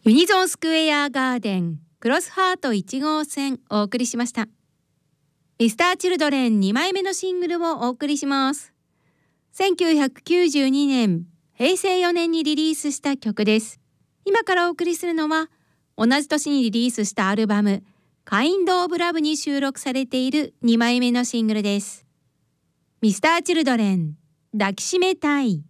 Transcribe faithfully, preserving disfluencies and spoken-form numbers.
ユニゾンスクエアガーデンクロスハートいち号線お送りしました。ミスターチルドレンにまいめのシングルをお送りします。せんきゅうひゃくきゅうじゅうにねんへいせいよねんにリリースした曲です。今からお送りするのは同じ年にリリースしたアルバムカインドオブラブに収録されているにまいめのシングルです。ミスターチルドレン抱きしめたい。